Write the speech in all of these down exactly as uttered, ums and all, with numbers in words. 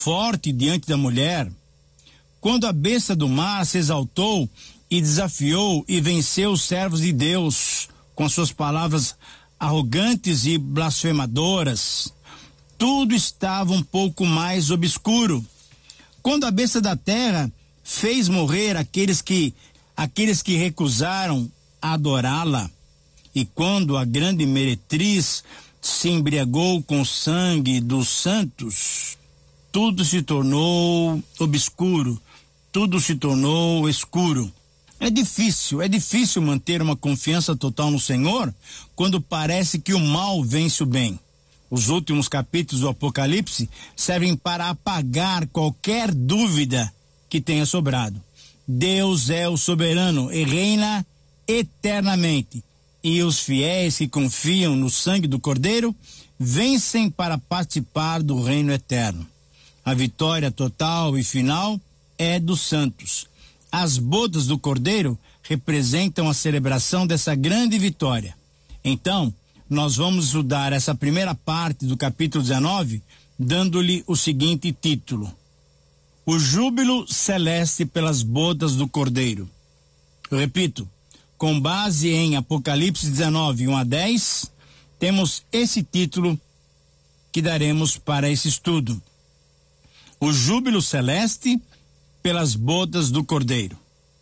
forte diante da mulher, quando a besta do mar se exaltou e desafiou e venceu os servos de Deus com suas palavras arrogantes e blasfemadoras, tudo estava um pouco mais obscuro. Quando a besta da terra fez morrer aqueles que aqueles que recusaram adorá-la, e quando a grande meretriz se embriagou com o sangue dos santos, tudo se tornou obscuro, tudo se tornou escuro. É difícil, é difícil manter uma confiança total no Senhor quando parece que o mal vence o bem. Os últimos capítulos do Apocalipse servem para apagar qualquer dúvida que tenha sobrado. Deus é o soberano e reina eternamente. E os fiéis que confiam no sangue do Cordeiro vencem para participar do reino eterno. A vitória total e final é dos santos. As bodas do Cordeiro representam a celebração dessa grande vitória. Então, nós vamos estudar essa primeira parte do capítulo dezenove, dando-lhe o seguinte título: O júbilo celeste pelas bodas do Cordeiro. Eu repito, com base em Apocalipse dezenove, um a dez, temos esse título que daremos para esse estudo: O júbilo celeste pelas bodas do Cordeiro.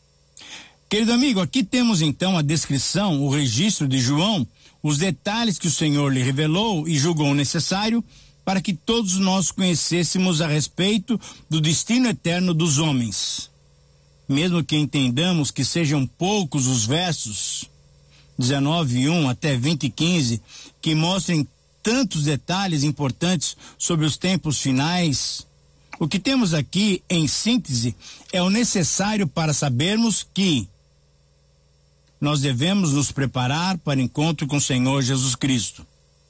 Querido amigo, aqui temos então a descrição, o registro de João, os detalhes que o Senhor lhe revelou e julgou necessário para que todos nós conhecêssemos a respeito do destino eterno dos homens. Mesmo que entendamos que sejam poucos os versos dezenove, um até vinte, quinze, que mostrem tantos detalhes importantes sobre os tempos finais, o que temos aqui, em síntese, é o necessário para sabermos que nós devemos nos preparar para o encontro com o Senhor Jesus Cristo.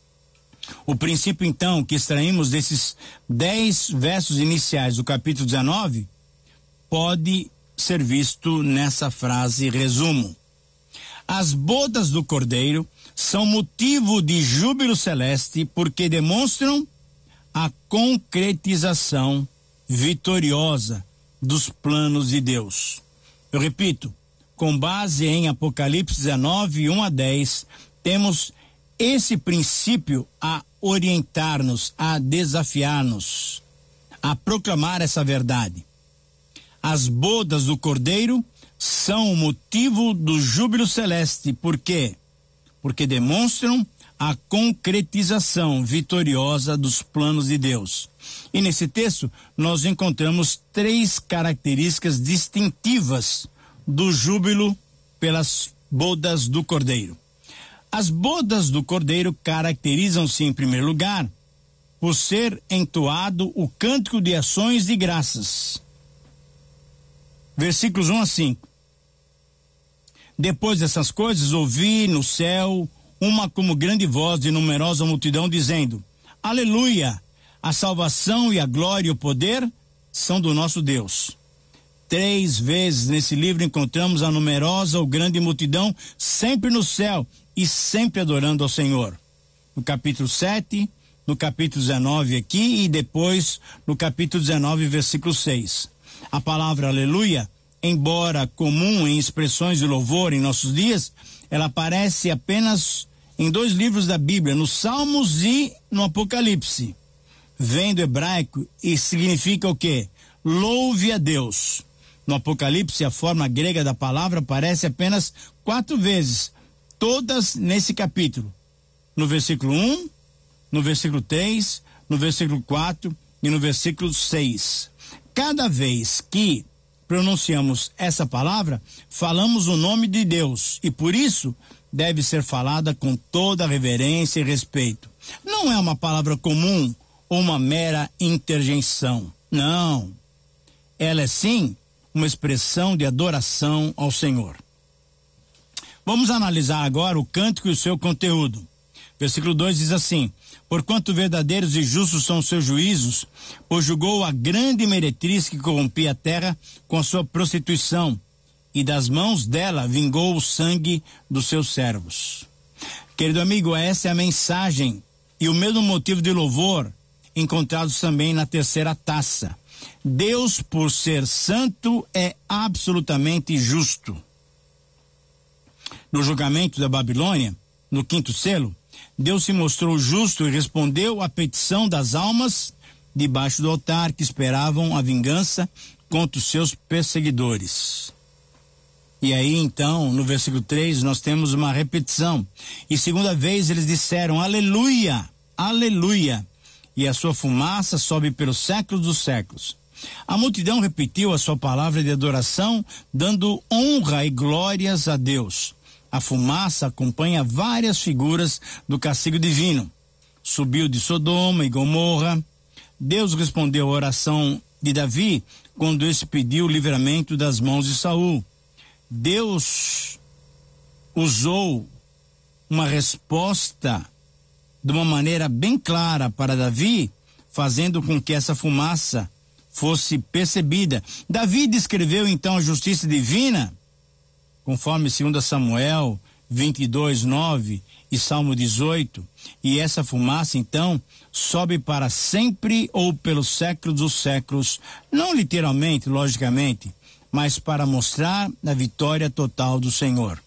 O princípio, então, que extraímos desses dez versos iniciais do capítulo dezenove, pode ser visto nessa frase resumo. As bodas do Cordeiro são motivo de júbilo celeste porque demonstram a concretização vitoriosa dos planos de Deus. Eu repito, com base em Apocalipse dezenove, um a dez, temos esse princípio a orientar-nos, a desafiar-nos, a proclamar essa verdade. As bodas do Cordeiro são o motivo do júbilo celeste. Por quê? Porque demonstram a concretização vitoriosa dos planos de Deus. E nesse texto nós encontramos três características distintivas do júbilo pelas bodas do Cordeiro. As bodas do Cordeiro caracterizam-se, em primeiro lugar, por ser entoado o cântico de ações de graças. Versículos um a cinco. Depois dessas coisas, ouvi no céu uma como grande voz de numerosa multidão dizendo: Aleluia! A salvação e a glória e o poder são do nosso Deus. Três vezes nesse livro encontramos a numerosa ou grande multidão sempre no céu e sempre adorando ao Senhor. No capítulo sete, no capítulo dezenove aqui e depois no capítulo dezenove, versículo seis. A palavra aleluia, embora comum em expressões de louvor em nossos dias, ela aparece apenas em dois livros da Bíblia, nos Salmos e no Apocalipse. Vem do hebraico e significa o quê? Louve a Deus. No Apocalipse, a forma grega da palavra aparece apenas quatro vezes, todas nesse capítulo. No versículo um, no versículo três, no versículo quatro e no versículo seis. Cada vez que pronunciamos essa palavra, falamos o nome de Deus e por isso deve ser falada com toda reverência e respeito. Não é uma palavra comum ou uma mera interjeição. Não. Ela é sim uma expressão de adoração ao Senhor. Vamos analisar agora o cântico e o seu conteúdo. Versículo dois diz assim: Porquanto verdadeiros e justos são os seus juízos, pois julgou a grande meretriz que corrompia a terra com a sua prostituição, e das mãos dela vingou o sangue dos seus servos. Querido amigo, essa é a mensagem e o mesmo motivo de louvor encontrados também na terceira taça. Deus, por ser santo, é absolutamente justo. No julgamento da Babilônia, no quinto selo, Deus se mostrou justo e respondeu à petição das almas debaixo do altar que esperavam a vingança contra os seus perseguidores. E aí, então, no versículo três, nós temos uma repetição. E segunda vez eles disseram, aleluia, aleluia. E a sua fumaça sobe pelos séculos dos séculos. A multidão repetiu a sua palavra de adoração, dando honra e glórias a Deus. A fumaça acompanha várias figuras do castigo divino. Subiu de Sodoma e Gomorra. Deus respondeu à oração de Davi quando esse pediu o livramento das mãos de Saul. Deus usou uma resposta de uma maneira bem clara para Davi, fazendo com que essa fumaça fosse percebida. Davi descreveu então a justiça divina, conforme segundo Samuel vinte e dois, nove e Salmo dezoito, e essa fumaça então sobe para sempre ou pelos séculos dos séculos, não literalmente, logicamente, mas para mostrar a vitória total do Senhor.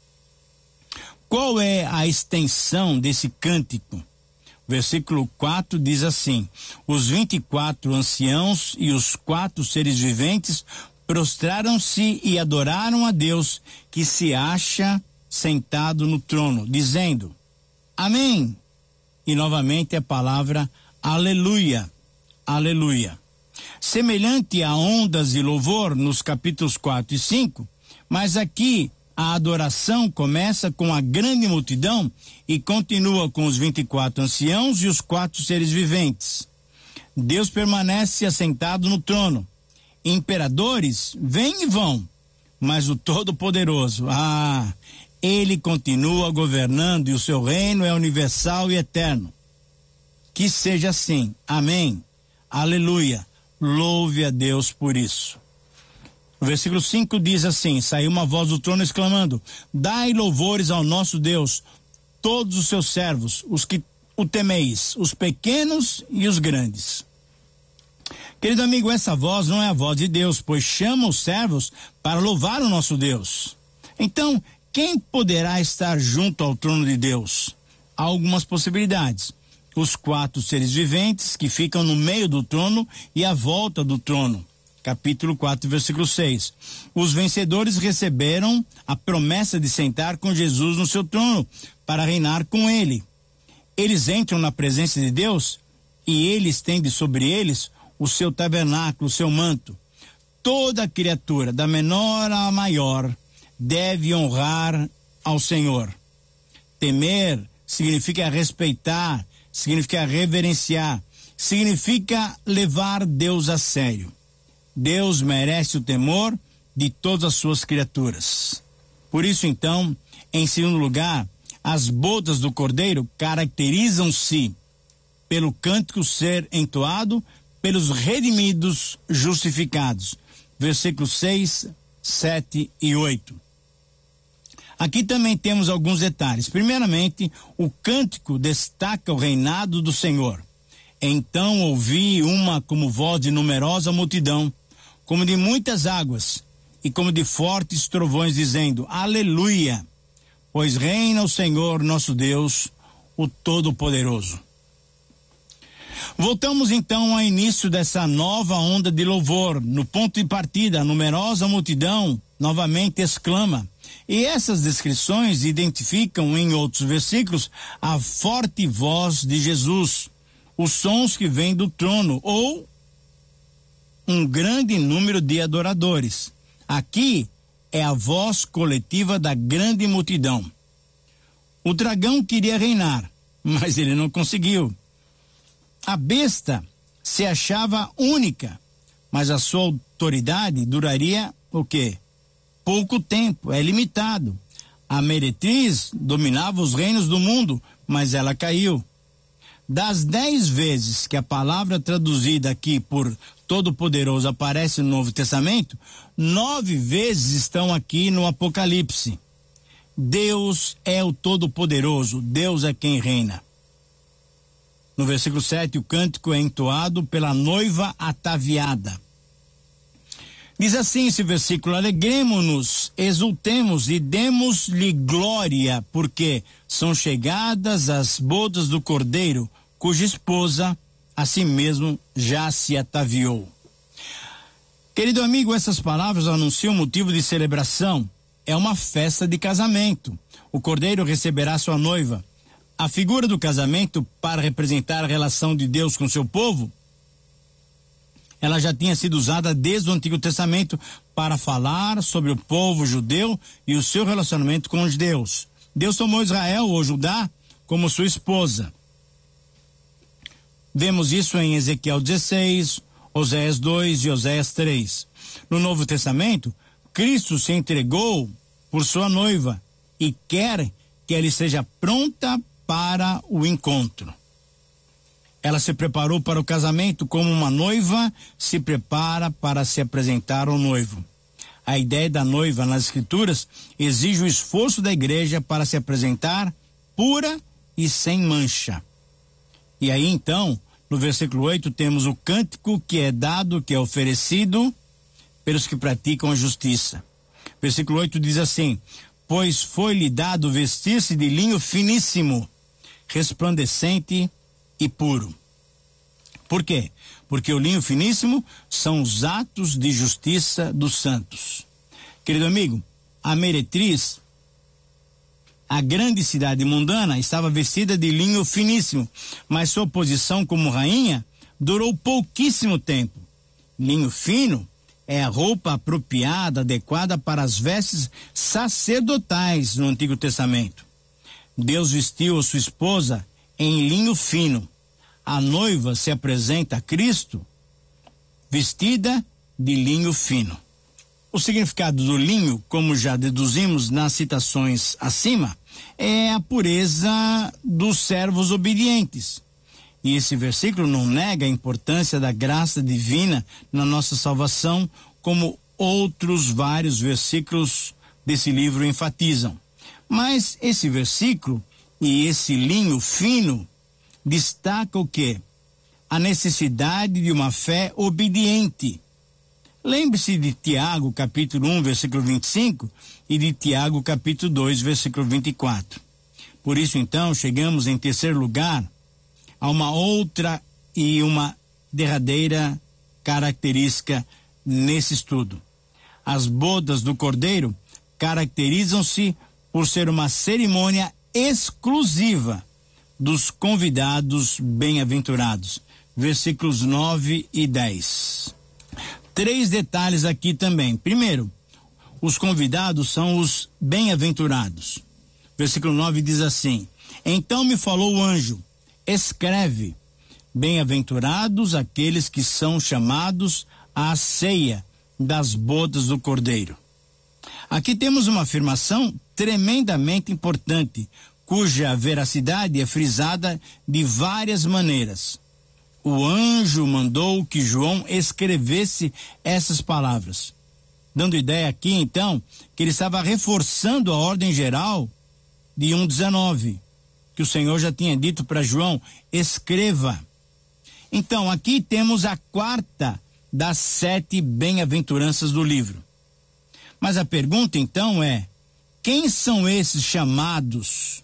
Qual é a extensão desse cântico? Versículo quatro diz assim: os vinte e quatro anciãos e os quatro seres viventes prostraram-se e adoraram a Deus que se acha sentado no trono, dizendo, amém. E novamente a palavra aleluia, aleluia. Semelhante a ondas de louvor nos capítulos quatro e cinco, mas aqui a adoração começa com a grande multidão e continua com os vinte e quatro anciãos e os quatro seres viventes. Deus permanece assentado no trono. Imperadores vêm e vão, mas o Todo-Poderoso, ah, ele continua governando e o seu reino é universal e eterno. Que seja assim, amém, aleluia, louve a Deus por isso. O versículo cinco diz assim, saiu uma voz do trono exclamando, dai louvores ao nosso Deus, todos os seus servos, os que o temeis, os pequenos e os grandes. Querido amigo, essa voz não é a voz de Deus, pois chama os servos para louvar o nosso Deus. Então, quem poderá estar junto ao trono de Deus? Há algumas possibilidades. Os quatro seres viventes que ficam no meio do trono e à volta do trono. Capítulo quatro, versículo seis. Os vencedores receberam a promessa de sentar com Jesus no seu trono para reinar com ele. Eles entram na presença de Deus e ele estende sobre eles o seu tabernáculo, o seu manto. Toda criatura, da menor à maior, deve honrar ao Senhor. Temer significa respeitar, significa reverenciar, significa levar Deus a sério. Deus merece o temor de todas as suas criaturas. Por isso, então, em segundo lugar, as bodas do Cordeiro caracterizam-se pelo cântico ser entoado pelos redimidos justificados. Versículos seis, sete e oito. Aqui também temos alguns detalhes. Primeiramente, o cântico destaca o reinado do Senhor. Então ouvi uma como voz de numerosa multidão, como de muitas águas, e como de fortes trovões, dizendo, aleluia, pois reina o Senhor nosso Deus, o Todo-Poderoso. Voltamos então ao início dessa nova onda de louvor. No ponto de partida, a numerosa multidão novamente exclama. E essas descrições identificam em outros versículos a forte voz de Jesus, os sons que vêm do trono, ou um grande número de adoradores. Aqui é a voz coletiva da grande multidão. O dragão queria reinar, mas ele não conseguiu. A besta se achava única, mas a sua autoridade duraria o quê? Pouco tempo, é limitado. A meretriz dominava os reinos do mundo, mas ela caiu. Das dez vezes que a palavra traduzida aqui por Todo-Poderoso aparece no Novo Testamento, nove vezes estão aqui no Apocalipse. Deus é o Todo-Poderoso, Deus é quem reina. No versículo sete, o cântico é entoado pela noiva ataviada. Diz assim esse versículo: alegremo-nos, exultemos e demos-lhe glória, porque são chegadas as bodas do Cordeiro, cuja esposa a si mesmo já se ataviou. Querido amigo, essas palavras anunciam motivo de celebração. É uma festa de casamento. O Cordeiro receberá sua noiva. A figura do casamento, para representar a relação de Deus com seu povo, ela já tinha sido usada desde o Antigo Testamento para falar sobre o povo judeu e o seu relacionamento com os Deus. Deus tomou Israel ou Judá como sua esposa. Vemos isso em Ezequiel dezesseis, Oséias dois e Oséias três. No Novo Testamento, Cristo se entregou por sua noiva e quer que ela esteja pronta para o encontro. Ela se preparou para o casamento como uma noiva se prepara para se apresentar ao noivo. A ideia da noiva nas Escrituras exige o esforço da igreja para se apresentar pura e sem mancha. E aí então, no versículo oito, temos o cântico que é dado, que é oferecido pelos que praticam a justiça. Versículo oito diz assim: pois foi-lhe dado vestir-se de linho finíssimo, resplandecente e puro. Por quê? Porque o linho finíssimo são os atos de justiça dos santos. Querido amigo, a meretriz, a grande cidade mundana, estava vestida de linho finíssimo, mas sua posição como rainha durou pouquíssimo tempo. Linho fino é a roupa apropriada, adequada para as vestes sacerdotais no Antigo Testamento. Deus vestiu a sua esposa em linho fino. A noiva se apresenta a Cristo vestida de linho fino. O significado do linho, como já deduzimos nas citações acima, é a pureza dos servos obedientes. E esse versículo não nega a importância da graça divina na nossa salvação, como outros vários versículos desse livro enfatizam. Mas esse versículo e esse linho fino destaca o quê? A necessidade de uma fé obediente. Lembre-se de Tiago, capítulo um, versículo vinte e cinco, e de Tiago, capítulo dois, versículo vinte e quatro. Por isso, então, chegamos em terceiro lugar a uma outra e uma derradeira característica nesse estudo. As bodas do Cordeiro caracterizam-se por ser uma cerimônia exclusiva dos convidados bem-aventurados. Versículos nove e dez. Três detalhes aqui também. Primeiro, os convidados são os bem-aventurados. Versículo nove diz assim: então me falou o anjo, escreve, bem-aventurados aqueles que são chamados à ceia das bodas do Cordeiro. Aqui temos uma afirmação tremendamente importante, cuja veracidade é frisada de várias maneiras. O anjo mandou que João escrevesse essas palavras, dando ideia aqui, então, que ele estava reforçando a ordem geral de um dezenove, que o Senhor já tinha dito para João: escreva. Então, aqui temos a quarta das sete bem-aventuranças do livro. Mas a pergunta, então, é: quem são esses chamados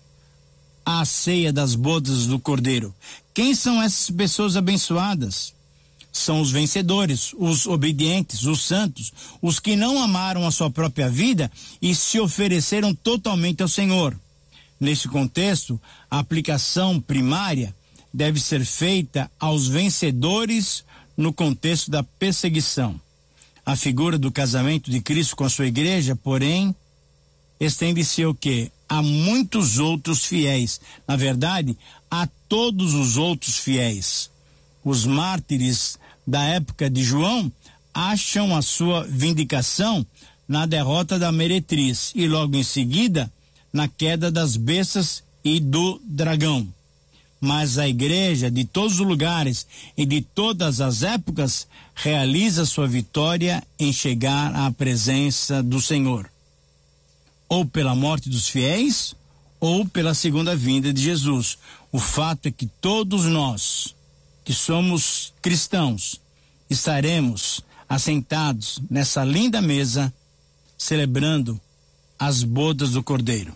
à ceia das bodas do Cordeiro? Quem são essas pessoas abençoadas? São os vencedores, os obedientes, os santos, os que não amaram a sua própria vida e se ofereceram totalmente ao Senhor. Nesse contexto, a aplicação primária deve ser feita aos vencedores no contexto da perseguição. A figura do casamento de Cristo com a sua igreja, porém, estende-se ao quê? A muitos outros fiéis. Na verdade, a todos os outros fiéis. Os mártires da época de João acham a sua vindicação na derrota da meretriz e logo em seguida na queda das bestas e do dragão. Mas a igreja de todos os lugares e de todas as épocas realiza sua vitória em chegar à presença do Senhor, ou pela morte dos fiéis, ou pela segunda vinda de Jesus. O fato é que todos nós, que somos cristãos, estaremos assentados nessa linda mesa, celebrando as bodas do Cordeiro.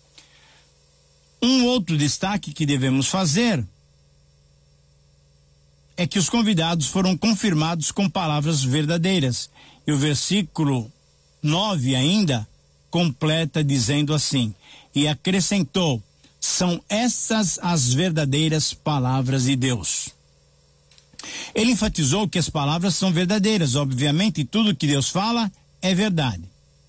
Um outro destaque que devemos fazer é que os convidados foram confirmados com palavras verdadeiras. E o versículo nove ainda completa dizendo assim: e acrescentou, são essas as verdadeiras palavras de Deus. Ele enfatizou que as palavras são verdadeiras, obviamente, tudo que Deus fala é verdade.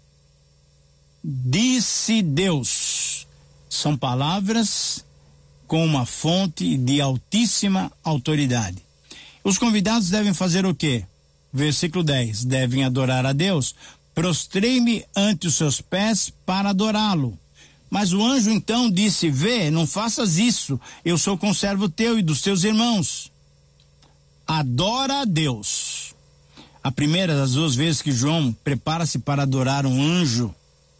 Disse Deus, são palavras com uma fonte de altíssima autoridade. Os convidados devem fazer o quê? Versículo dez, devem adorar a Deus. Prostrei-me ante os seus pés para adorá-lo. Mas o anjo então disse, vê, não faças isso, eu sou conservo teu e dos teus irmãos. Adora a Deus. A primeira das duas vezes que João prepara-se para adorar um anjo.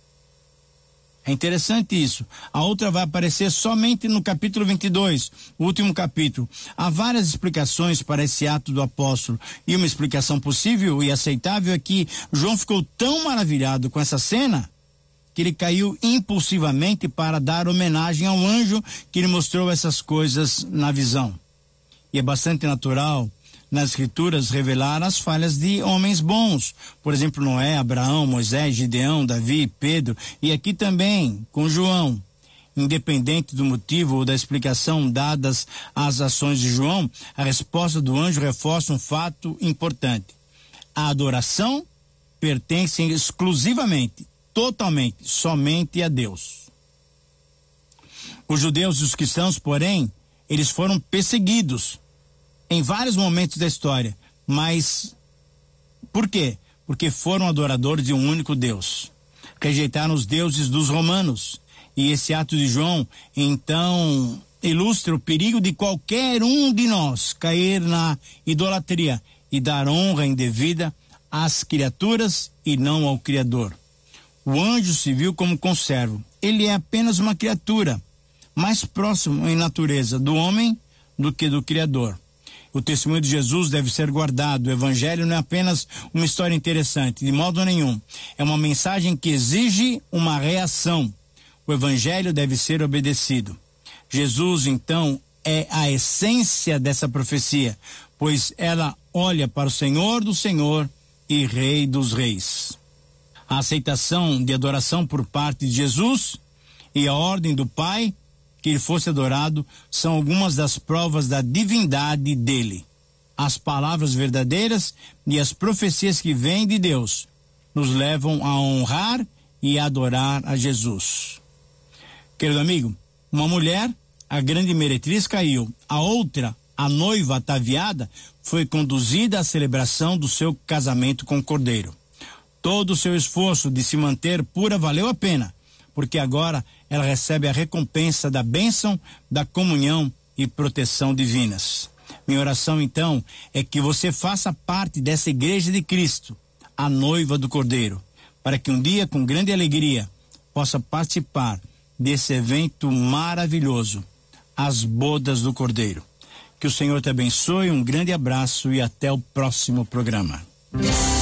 É interessante isso. A outra vai aparecer somente no capítulo vinte e dois, o último capítulo. Há várias explicações para esse ato do apóstolo. E uma explicação possível e aceitável é que João ficou tão maravilhado com essa cena que ele caiu impulsivamente para dar homenagem ao anjo que lhe mostrou essas coisas na visão. E é bastante natural nas escrituras revelar as falhas de homens bons, por exemplo, Noé, Abraão, Moisés, Gideão, Davi, Pedro, e aqui também com João. Independente do motivo ou da explicação dadas às ações de João, a resposta do anjo reforça um fato importante: a adoração pertence exclusivamente, totalmente, somente a Deus. Os judeus e os cristãos, porém, eles foram perseguidos em vários momentos da história, mas por quê? Porque foram adoradores de um único Deus. Rejeitaram os deuses dos romanos. E esse ato de João, então, ilustra o perigo de qualquer um de nós cair na idolatria e dar honra indevida às criaturas e não ao Criador. O anjo se viu como conservo. Ele é apenas uma criatura, mais próximo em natureza do homem do que do Criador. O testemunho de Jesus deve ser guardado. O evangelho não é apenas uma história interessante, de modo nenhum. É uma mensagem que exige uma reação. O evangelho deve ser obedecido. Jesus, então, é a essência dessa profecia, pois ela olha para o Senhor do Senhor e Rei dos Reis. A aceitação de adoração por parte de Jesus e a ordem do Pai que ele fosse adorado são algumas das provas da divindade dele. As palavras verdadeiras e as profecias que vêm de Deus nos levam a honrar e adorar a Jesus. Querido amigo, uma mulher, a grande meretriz, caiu. A outra, a noiva ataviada, foi conduzida à celebração do seu casamento com o Cordeiro. Todo o seu esforço de se manter pura valeu a pena, porque agora ela recebe a recompensa da bênção, da comunhão e proteção divinas. Minha oração, então, é que você faça parte dessa igreja de Cristo, a noiva do Cordeiro, para que um dia, com grande alegria, possa participar desse evento maravilhoso, as bodas do Cordeiro. Que o Senhor te abençoe, um grande abraço e até o próximo programa.